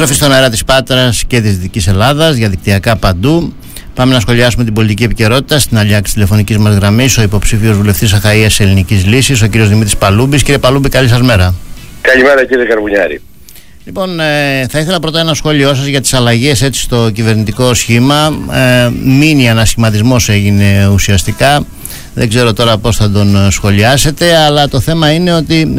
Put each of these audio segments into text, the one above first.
Επιστροφή στον αέρα της Πάτρας και της Δυτικής Ελλάδας, διαδικτυακά παντού. Πάμε να σχολιάσουμε την πολιτική επικαιρότητα στην άλλη άκρη της τηλεφωνικής μας γραμμής, ο υποψήφιος βουλευτής Αχαΐας Ελληνικής Λύσης, ο κύριος Δημήτρης Παλούμπης. Κύριε Παλούμπη, καλή σας μέρα. Καλημέρα, κύριε Καρβουνιάρη. Λοιπόν, θα ήθελα πρώτα ένα σχόλιο σας για τις αλλαγές έτσι στο κυβερνητικό σχήμα. Μίνι ανασχηματισμός έγινε ουσιαστικά. Δεν ξέρω τώρα πώς θα τον σχολιάσετε, αλλά το θέμα είναι ότι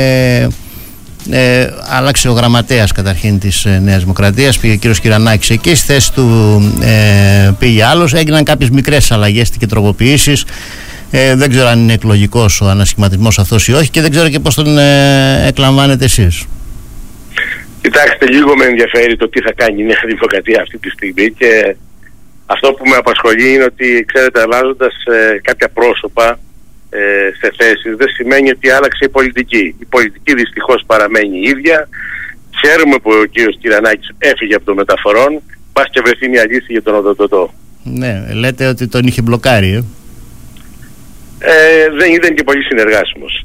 άλλαξε ο γραμματέας καταρχήν της Νέας Δημοκρατίας, πήγε ο κύριος Κυρανάκης εκεί, στη θέση του πήγε άλλος, έγιναν κάποιες μικρές αλλαγές και τροποποιήσεις. Δεν ξέρω αν είναι εκλογικός ο ανασχηματισμός αυτός ή όχι και δεν ξέρω και πώς τον εκλαμβάνετε εσείς. Κοιτάξτε, λίγο με ενδιαφέρει το τι θα κάνει η Νέα Δημοκρατία αυτή τη στιγμή και αυτό που με απασχολεί είναι ότι, ξέρετε, αλλάζοντας κάποια πρόσωπα σε θέσεις δεν σημαίνει ότι άλλαξε η πολιτική. Η πολιτική δυστυχώς παραμένει η ίδια. Χαίρομαι που ο κύριος Κυρανάκης έφυγε από το μεταφορών. Πας και βρεθεί μια λύση για τον οδοντοτό. Ναι, λέτε ότι τον είχε μπλοκάρει. Δεν ήταν και πολύ συνεργάσιμος.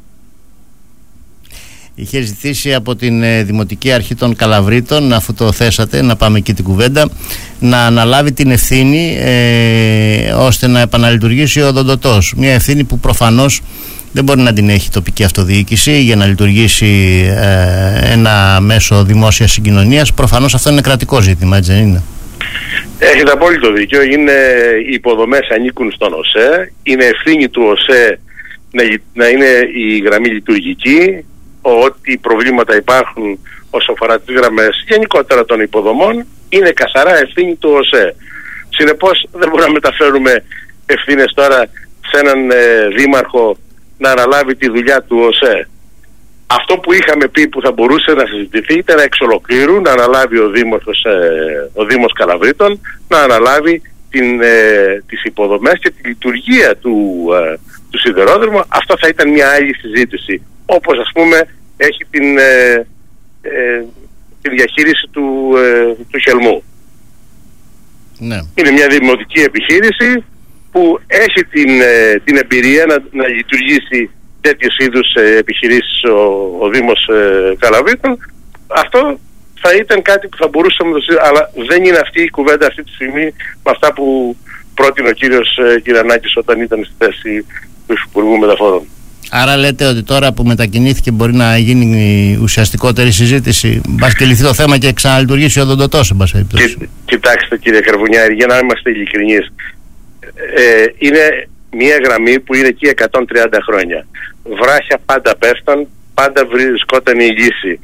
Είχε ζητήσει από την Δημοτική Αρχή των Καλαβρίτων, αφού το θέσατε, να πάμε εκεί την κουβέντα, να αναλάβει την ευθύνη ώστε να επαναλειτουργήσει ο οδοντοτός. Μια ευθύνη που προφανώς δεν μπορεί να την έχει η τοπική αυτοδιοίκηση για να λειτουργήσει ένα μέσο δημόσιας συγκοινωνίας. Προφανώς αυτό είναι κρατικό ζήτημα, έτσι δεν είναι? Έχετε απόλυτο δίκιο. Οι υποδομές ανήκουν στον ΟΣΕ. Είναι ευθύνη του ΟΣΕ να είναι η γραμμή λειτουργική. Ό,τι προβλήματα υπάρχουν όσον αφορά τις γραμμές γενικότερα των υποδομών είναι καθαρά ευθύνη του ΟΣΕ. Συνεπώς δεν μπορούμε να μεταφέρουμε ευθύνες τώρα σε έναν δήμαρχο να αναλάβει τη δουλειά του ΟΣΕ. Αυτό που είχαμε πει που θα μπορούσε να συζητηθεί ήταν εξ ολοκλήρου να αναλάβει ο Δήμος Καλαβρίτων, να αναλάβει τις υποδομές και τη λειτουργία του σιδηρόδρομου. Αυτό θα ήταν μια άλλη συζήτηση. Όπως ας πούμε έχει την διαχείριση του Χελμού. Ναι. Είναι μια δημοτική επιχείρηση που έχει την εμπειρία να λειτουργήσει τέτοιους είδους επιχειρήσεις ο Δήμος Καλαβρίτων. Αυτό θα ήταν κάτι που θα μπορούσαμε να το συζητήσουμε, αλλά δεν είναι αυτή η κουβέντα αυτή τη στιγμή με αυτά που πρότεινε ο κύριος Κυρανάκης όταν ήταν στη θέση του Υπουργού Μεταφορών. Άρα λέτε ότι τώρα που μετακινήθηκε μπορεί να γίνει ουσιαστικότερη συζήτηση, μπας και λυθεί το θέμα και ξαναλειτουργήσει ο οδοντοτός, εν πάση περιπτώσει? Κοιτάξτε, κύριε Καρβουνιάρη, για να είμαστε ειλικρινείς, είναι μια γραμμή που είναι εκεί 130 χρόνια. Βράχια πάντα πέφταν, πάντα βρισκόταν η λύση.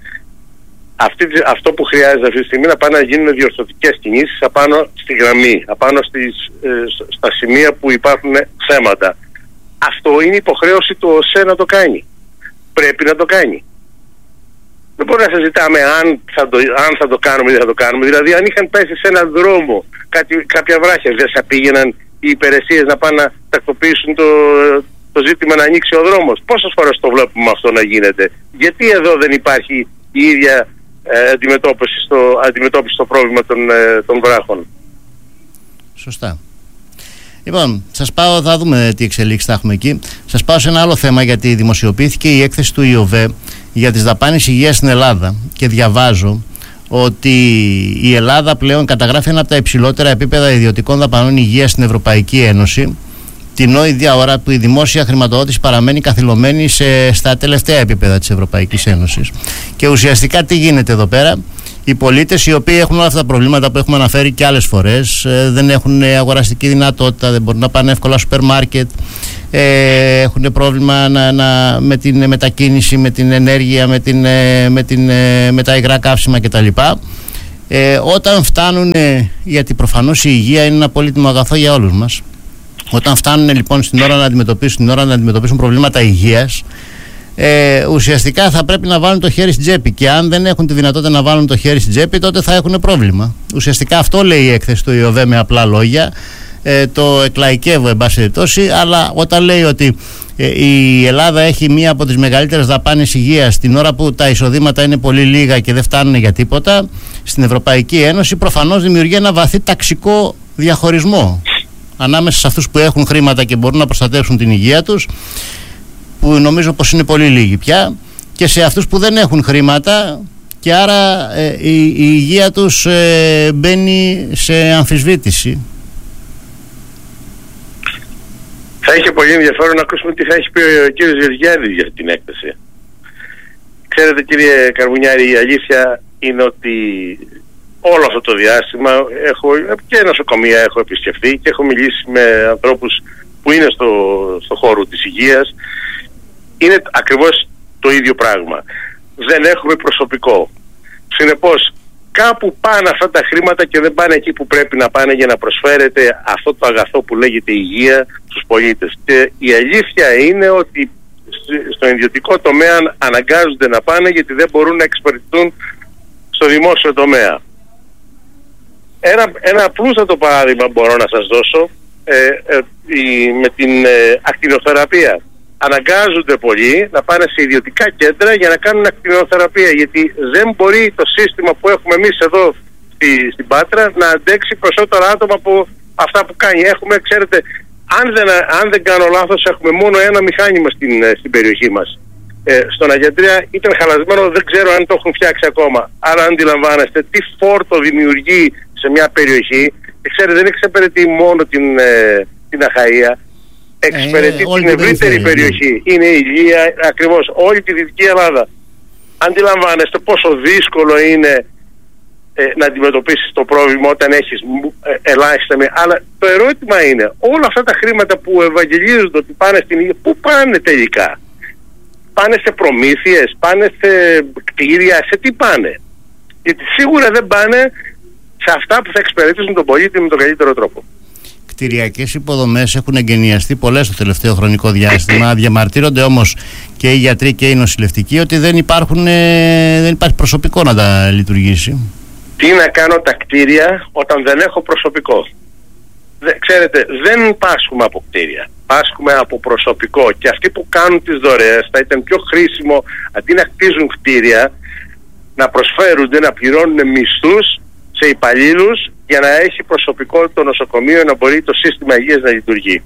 Αυτό που χρειάζεται αυτή τη στιγμή να πάνε να γίνουν διορθωτικές κινήσεις απάνω στη γραμμή, απάνω στα σημεία που υπάρχουν θέματα. Αυτό είναι υποχρέωση του ΟΣΕ να το κάνει. Πρέπει να το κάνει. Δεν μπορεί να συζητάμε αν θα το κάνουμε ή δεν θα το κάνουμε. Δηλαδή, αν είχαν πέσει σε έναν δρόμο κάποια βράχια, δεν θα πήγαιναν οι υπηρεσίες να πάνε να τακτοποιήσουν το ζήτημα να ανοίξει ο δρόμος? Πόσες φορές το βλέπουμε αυτό να γίνεται? Γιατί εδώ δεν υπάρχει η ίδια αντιμετώπιση στο πρόβλημα των βράχων? Σωστά. Λοιπόν, σας πάω, θα δούμε τι εξελίξεις θα έχουμε εκεί. Σας πάω σε ένα άλλο θέμα, γιατί δημοσιοποιήθηκε η έκθεση του ΙΟΒΕ για τις δαπάνες υγείας στην Ελλάδα και διαβάζω ότι η Ελλάδα πλέον καταγράφει ένα από τα υψηλότερα επίπεδα ιδιωτικών δαπανών υγείας στην Ευρωπαϊκή Ένωση, την ίδια ώρα που η δημόσια χρηματοδότηση παραμένει καθυλωμένη στα τελευταία επίπεδα της Ευρωπαϊκής Ένωσης. Και ουσιαστικά τι γίνεται εδώ πέρα? Οι πολίτες οι οποίοι έχουν όλα αυτά τα προβλήματα που έχουμε αναφέρει και άλλες φορές, δεν έχουν αγοραστική δυνατότητα, δεν μπορούν να πάνε εύκολα στο σούπερ μάρκετ, έχουν πρόβλημα με την μετακίνηση, με την ενέργεια, με τα υγρά καύσιμα κτλ. Όταν φτάνουν, γιατί προφανώς η υγεία είναι ένα πολύτιμο αγαθό για όλους μας, όταν φτάνουν λοιπόν στην ώρα να αντιμετωπίσουν προβλήματα υγείας, ουσιαστικά θα πρέπει να βάλουν το χέρι στην τσέπη, και αν δεν έχουν τη δυνατότητα να βάλουν το χέρι στην τσέπη, τότε θα έχουν πρόβλημα. Ουσιαστικά αυτό λέει η έκθεση του ΙΟΒΕ με απλά λόγια. Το εκλαϊκεύω εν πάση περιπτώσει, αλλά όταν λέει ότι η Ελλάδα έχει μία από τις μεγαλύτερες δαπάνες υγείας την ώρα που τα εισοδήματα είναι πολύ λίγα και δεν φτάνουν για τίποτα στην Ευρωπαϊκή Ένωση, προφανώς δημιουργεί ένα βαθύ ταξικό διαχωρισμό ανάμεσα σε αυτούς που έχουν χρήματα και μπορούν να προστατεύσουν την υγεία τους, που νομίζω πως είναι πολύ λίγοι πια, και σε αυτούς που δεν έχουν χρήματα και άρα η υγεία τους μπαίνει σε αμφισβήτηση. Θα είχε πολύ ενδιαφέρον να ακούσουμε τι θα έχει πει ο κύριος Γεωργιάδης για την έκθεση. Ξέρετε, κύριε Καρβουνιάρη, η αλήθεια είναι ότι όλο αυτό το διάστημα και νοσοκομεία έχω επισκεφθεί και έχω μιλήσει με ανθρώπους που είναι στο χώρο της υγείας. Είναι ακριβώς το ίδιο πράγμα. Δεν έχουμε προσωπικό. Συνεπώς, κάπου πάνε αυτά τα χρήματα και δεν πάνε εκεί που πρέπει να πάνε για να προσφέρεται αυτό το αγαθό που λέγεται υγεία στους πολίτες. Και η αλήθεια είναι ότι στον ιδιωτικό τομέα αναγκάζονται να πάνε γιατί δεν μπορούν να εξυπηρετηθούν στο δημόσιο τομέα. Ένα απλούστατο παράδειγμα μπορώ να σας δώσω με την ακτινοθεραπεία. Αναγκάζονται πολλοί να πάνε σε ιδιωτικά κέντρα για να κάνουν ακτινοθεραπεία, γιατί δεν μπορεί το σύστημα που έχουμε εμείς εδώ στην Πάτρα να αντέξει περισσότερα άτομα από αυτά που κάνει. Έχουμε, ξέρετε, αν δεν κάνω λάθος, έχουμε μόνο ένα μηχάνημα στην περιοχή μας. Στον Αγιαντρία ήταν χαλασμένο, δεν ξέρω αν το έχουν φτιάξει ακόμα. Άρα αντιλαμβάνεστε τι φόρτο δημιουργεί σε μια περιοχή. Και ξέρετε, δεν εξυπηρετεί μόνο την Αχαΐα, εξυπηρετεί την ευρύτερη περιοχή. Είναι η υγεία, ακριβώς όλη τη Δυτική Ελλάδα. Αντιλαμβάνεστε πόσο δύσκολο είναι να αντιμετωπίσεις το πρόβλημα όταν έχεις ελάχιστα. Αλλά το ερώτημα είναι, όλα αυτά τα χρήματα που ευαγγελίζονται ότι πάνε στην υγεία, πού πάνε τελικά? Πάνε σε προμήθειες, πάνε σε κτίρια, σε τι πάνε? Γιατί σίγουρα δεν πάνε σε αυτά που θα εξυπηρετήσουν τον πολίτη με τον καλύτερο τρόπο. Κτηριακές υποδομές έχουν εγκαινιαστεί πολλές στο τελευταίο χρονικό διάστημα. Διαμαρτύρονται όμως και οι γιατροί και οι νοσηλευτικοί ότι δεν υπάρχει προσωπικό να τα λειτουργήσει. Τι να κάνω τα κτίρια όταν δεν έχω προσωπικό? Ξέρετε, δεν πάσχουμε από κτίρια, πάσχουμε από προσωπικό. Και αυτοί που κάνουν τις δωρεές θα ήταν πιο χρήσιμο, αντί να κτίζουν κτίρια, να προσφέρονται, να πληρώνουν μισθούς σε υπαλλήλους για να έχει προσωπικό το νοσοκομείο, να μπορεί το σύστημα υγείας να λειτουργεί.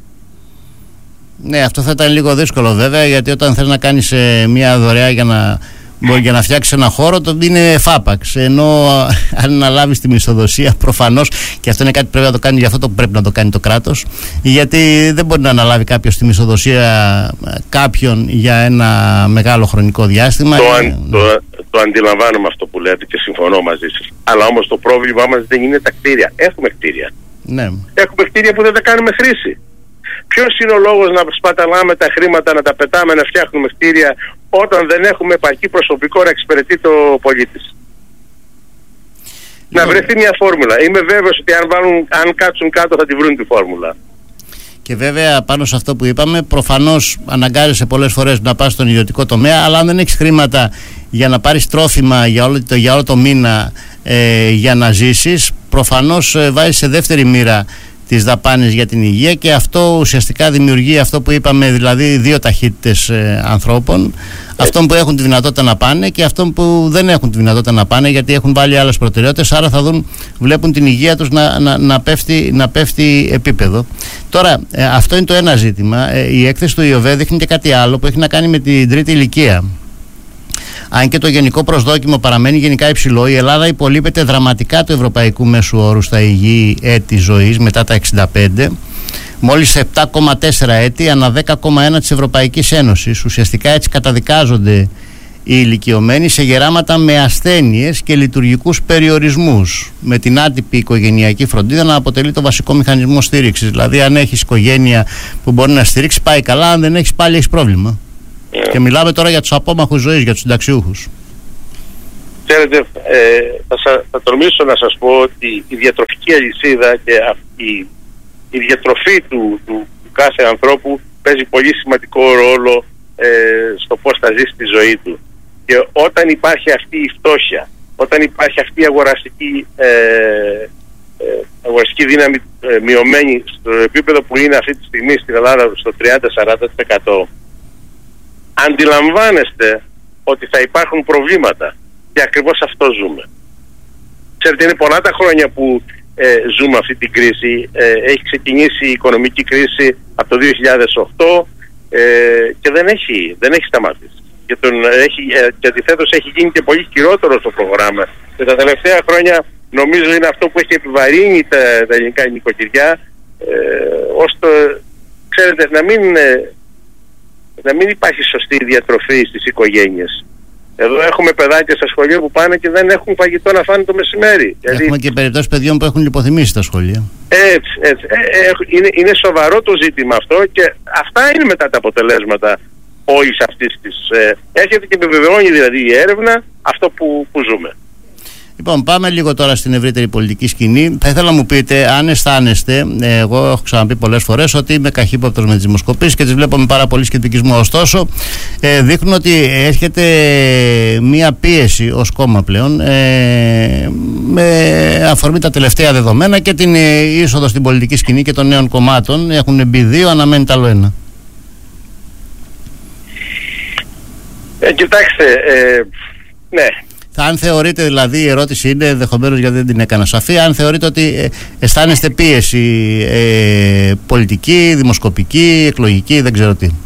Ναι, αυτό θα ήταν λίγο δύσκολο βέβαια, γιατί όταν θες να κάνεις μια δωρεά για να φτιάξεις ένα χώρο, το είναι φάπαξ. Ενώ αν αναλάβεις τη μισθοδοσία, προφανώς, και αυτό είναι κάτι που πρέπει να το κάνει, γι' αυτό το πρέπει να το κάνει το κράτος, γιατί δεν μπορεί να αναλάβει κάποιος τη μισθοδοσία κάποιον για ένα μεγάλο χρονικό διάστημα. Το αντιλαμβάνομαι αυτό που λέτε και συμφωνώ μαζί σας. Αλλά όμως το πρόβλημά μας δεν είναι τα κτίρια. Έχουμε κτίρια. Ναι. Έχουμε κτίρια που δεν τα κάνουμε χρήση. Ποιος είναι ο λόγος να σπαταλάμε τα χρήματα, να τα πετάμε, να φτιάχνουμε κτίρια όταν δεν έχουμε επαρκή προσωπικό να εξυπηρετεί το πολίτης? Να βρεθεί μια φόρμουλα. Είμαι βέβαιος ότι αν κάτσουν κάτω θα τη βρουν τη φόρμουλα. Και βέβαια πάνω σε αυτό που είπαμε, προφανώς αναγκάζεσαι πολλές φορές να πας στον ιδιωτικό τομέα, αλλά αν δεν έχεις χρήματα για να πάρεις τρόφιμα για όλο το μήνα για να ζήσεις, προφανώς βάζεις σε δεύτερη μοίρα τις δαπάνες για την υγεία, και αυτό ουσιαστικά δημιουργεί αυτό που είπαμε, δηλαδή δύο ταχύτητες ανθρώπων, αυτών που έχουν τη δυνατότητα να πάνε και αυτών που δεν έχουν τη δυνατότητα να πάνε γιατί έχουν βάλει άλλες προτεραιότητες, άρα βλέπουν την υγεία τους να πέφτει επίπεδο. Τώρα αυτό είναι το ένα ζήτημα. Η έκθεση του ΙΟΒΕ δείχνει και κάτι άλλο που έχει να κάνει με την τρίτη ηλικία. Αν και το γενικό προσδόκιμο παραμένει γενικά υψηλό, η Ελλάδα υπολείπεται δραματικά του ευρωπαϊκού μέσου όρου στα υγιή έτη ζωής μετά τα 65, μόλις 7,4 έτη ανά 10,1 της Ευρωπαϊκής Ένωσης. Ουσιαστικά έτσι καταδικάζονται οι ηλικιωμένοι σε γεράματα με ασθένειες και λειτουργικούς περιορισμούς, με την άτυπη οικογενειακή φροντίδα να αποτελεί το βασικό μηχανισμό στήριξης. Δηλαδή, αν έχεις οικογένεια που μπορεί να στηρίξει, πάει καλά; Αν δεν έχεις, πάλι έχεις πρόβλημα. Και μιλάμε τώρα για τους απόμαχους ζωής, για τους συνταξιούχους. Ξέρετε, θα τολμήσω να σας πω ότι η διατροφική αλυσίδα και η διατροφή του κάθε ανθρώπου παίζει πολύ σημαντικό ρόλο στο πώς θα ζήσει τη ζωή του. Και όταν υπάρχει αυτή η φτώχεια, όταν υπάρχει αυτή η αγοραστική δύναμη μειωμένη στο επίπεδο που είναι αυτή τη στιγμή στην Ελλάδα, στο 30-40%, αντιλαμβάνεστε ότι θα υπάρχουν προβλήματα, και ακριβώς αυτό ζούμε. Ξέρετε, είναι πολλά τα χρόνια που ζούμε αυτή την κρίση. Έχει ξεκινήσει η οικονομική κρίση από το 2008 και δεν έχει σταματήσει. και αντιθέτως έχει γίνει και πολύ χειρότερο στο πρόγραμμα. Και τα τελευταία χρόνια νομίζω είναι αυτό που έχει επιβαρύνει τα ελληνικά νοικοκυριά, ώστε, ξέρετε, να μην υπάρχει σωστή διατροφή στις οικογένειες. Εδώ έχουμε παιδάκια στα σχολεία που πάνε και δεν έχουν φαγητό να φάνε το μεσημέρι. Έχουμε και περιπτώσεις παιδιών που έχουν λιποθυμήσει στα σχολεία. Έτσι. Είναι σοβαρό το ζήτημα αυτό, και αυτά είναι μετά τα αποτελέσματα όλης αυτής της. Έρχεται και επιβεβαιώνει δηλαδή η έρευνα αυτό που ζούμε. Λοιπόν, πάμε λίγο τώρα στην ευρύτερη πολιτική σκηνή. Θα ήθελα να μου πείτε αν αισθάνεστε, εγώ έχω ξαναπεί πολλές φορές ότι είμαι καχύποπτος με τις δημοσκοπήσεις και τις βλέπω με πάρα πολύ σκεπτικισμό. Ωστόσο, δείχνουν ότι έρχεται μία πίεση ως κόμμα πλέον, με αφορμή τα τελευταία δεδομένα και την είσοδο στην πολιτική σκηνή και των νέων κομμάτων. Έχουν μπει δύο, αναμένει άλλο ένα. Κοιτάξτε, ναι. Αν θεωρείτε, δηλαδή, η ερώτηση είναι, ενδεχομένως γιατί δεν την έκανα σαφή, αν θεωρείτε ότι αισθάνεστε πίεση πολιτική, δημοσκοπική, εκλογική, δεν ξέρω τι.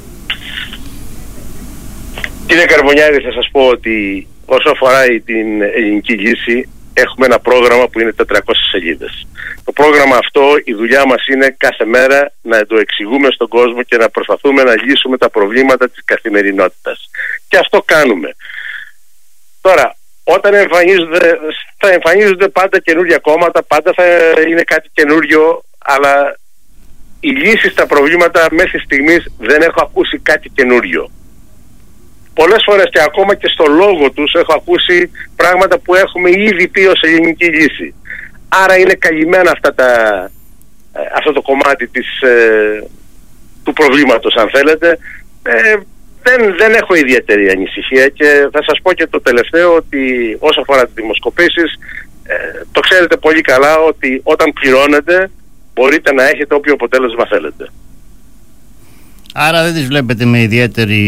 Κύριε Καρβονιάρη, θα σας πω ότι όσο αφορά την ελληνική λύση, έχουμε ένα πρόγραμμα που είναι 400 σελίδες. Το πρόγραμμα αυτό, η δουλειά μας είναι κάθε μέρα να το εξηγούμε στον κόσμο και να προσπαθούμε να λύσουμε τα προβλήματα της καθημερινότητας. Και αυτό κάνουμε. Τώρα, όταν θα εμφανίζονται πάντα καινούργια κόμματα, πάντα θα είναι κάτι καινούριο, αλλά οι λύσεις στα προβλήματα μέχρι στιγμής δεν έχω ακούσει κάτι καινούριο. Πολλές φορές και ακόμα και στο λόγο τους έχω ακούσει πράγματα που έχουμε ήδη πει ως ελληνική λύση. Άρα είναι καλυμμένα αυτό το κομμάτι του προβλήματος, αν θέλετε. Δεν έχω ιδιαίτερη ανησυχία, και θα σας πω και το τελευταίο, ότι όσο αφορά τις δημοσκοπήσεις, το ξέρετε πολύ καλά ότι όταν πληρώνετε μπορείτε να έχετε όποιο αποτέλεσμα θέλετε. Άρα δεν τις βλέπετε με ιδιαίτερο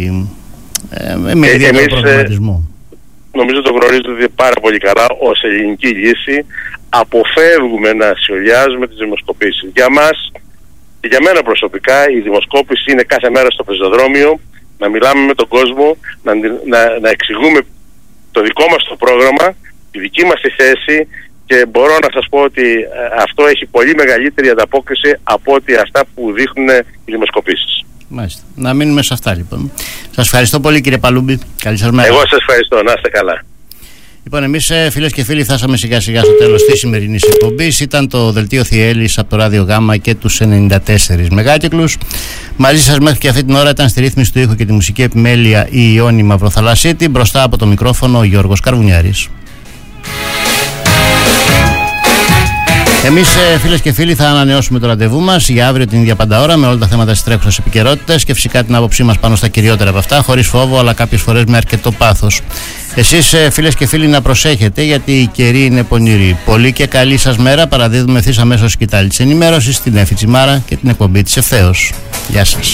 προβληματισμό. Νομίζω το γνωρίζετε πάρα πολύ καλά, ως ελληνική λύση αποφεύγουμε να σχολιάζουμε τις δημοσκοπήσεις. Για μας και για μένα προσωπικά η δημοσκόπηση είναι κάθε μέρα στο πεζοδρόμιο, να μιλάμε με τον κόσμο, να εξηγούμε το δικό μας το πρόγραμμα, τη δική μας τη θέση, και μπορώ να σας πω ότι αυτό έχει πολύ μεγαλύτερη ανταπόκριση από ότι αυτά που δείχνουν οι δημοσκοπήσεις. Μάλιστα. Να μείνουμε σε αυτά λοιπόν. Σας ευχαριστώ πολύ, κύριε Παλούμπη. Καλή σας μέρα. Εγώ σας ευχαριστώ. Να είστε καλά. Λοιπόν, εμείς φίλες και φίλοι φτάσαμε σιγά σιγά στο τέλος της σημερινής εκπομπής. Ήταν το δελτίο Θιέλης από το Ράδιο Γάμα και τους 94 μεγάκυκλους. Μαζί σας μέχρι και αυτή την ώρα ήταν στη ρύθμιση του ήχου και τη μουσική επιμέλεια η Ιόνη Μαυροθαλασσίτη. Μπροστά από το μικρόφωνο ο Γιώργος Καρβουνιάρης. Εμείς φίλες και φίλοι θα ανανεώσουμε το ραντεβού μας για αύριο την ίδια πάντα ώρα με όλα τα θέματα της τρέχουσας επικαιρότητας και φυσικά την άποψή μας πάνω στα κυριότερα από αυτά, χωρίς φόβο αλλά κάποιες φορές με αρκετό πάθος. Εσείς φίλες και φίλοι να προσέχετε, γιατί η καιρή είναι πονηρή. Πολύ και καλή σας μέρα. Παραδίδουμε ευθύς αμέσως σκητάλη της ενημέρωσης, την Έφη Τσιμάρα και την εκπομπή της Ευθέως. Γεια σας.